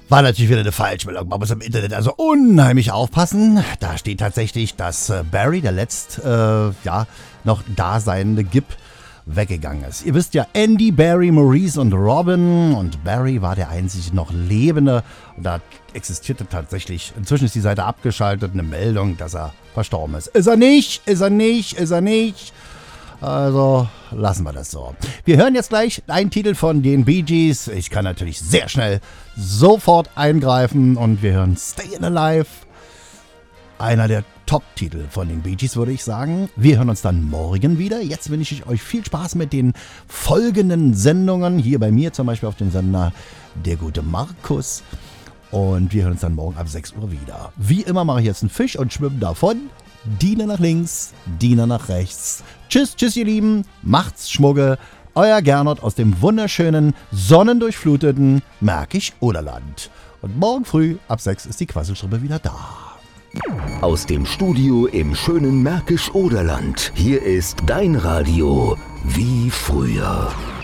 War natürlich wieder eine Falschmeldung. Man muss im Internet also unheimlich aufpassen. Da steht tatsächlich, dass Barry, der noch daseinende Gip, weggegangen ist. Ihr wisst ja, Andy, Barry, Maurice und Robin, und Barry war der einzig noch Lebende, und da existierte tatsächlich, inzwischen ist die Seite abgeschaltet, eine Meldung, dass er verstorben ist. Ist er nicht, ist er nicht, ist er nicht. Also lassen wir das so. Wir hören jetzt gleich einen Titel von den Bee Gees. Ich kann natürlich sehr schnell sofort eingreifen, und wir hören Stayin' Alive. Einer der Top-Titel von den Bee Gees, würde ich sagen. Wir hören uns dann morgen wieder. Jetzt wünsche ich euch viel Spaß mit den folgenden Sendungen. Hier bei mir zum Beispiel auf dem Sender Der gute Markus. Und wir hören uns dann morgen ab 6 Uhr wieder. Wie immer mache ich jetzt einen Fisch und schwimme davon. Diener nach links, Diener nach rechts. Tschüss, tschüss ihr Lieben. Macht's Schmugge. Euer Gernot aus dem wunderschönen, sonnendurchfluteten Märkisch-Oderland. Und morgen früh ab 6 ist die Quasselstrippe wieder da. Aus dem Studio im schönen Märkisch-Oderland. Hier ist dein Radio wie früher.